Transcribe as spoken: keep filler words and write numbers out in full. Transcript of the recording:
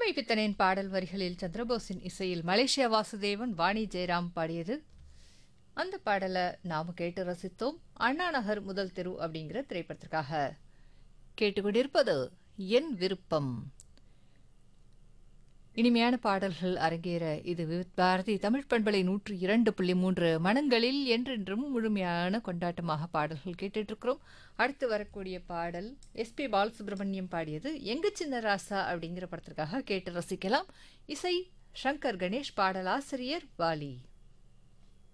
புதுமை பித்தனின் பாடல் வரிகளில் சந்திரபோஸின் இசையில் மலேசியா வாசுதேவன் வாணி ஜெயராம் பாடியது. அந்த பாடலை நாம கேட்டு ரசித்தோம். அண்ணா நகர் முதல் தெரு அப்படிங்கிற திரைப்படத்திற்காக. கேட்டுக்கொண்டிருப்பது என் விருப்பம். இனிமையான பாடல்கள் அரங்கேற இது விவித் பாரதி தமிழ் பண்பலை நூற்று இரண்டு புள்ளி மூன்று மனங்களில் என்றென்றும் முழுமையான கொண்டாட்டமாக பாடல்கள் கேட்டுட்டு இருக்கிறோம். அடுத்து வரக்கூடிய பாடல் எஸ் பி பாலசுப்ரமணியம் பாடியது எங்க சின்ன ராசா அப்படிங்கிற படத்திற்காக கேட்டு ரசிக்கலாம். இசை சங்கர் கணேஷ், பாடலாசிரியர் வாலி.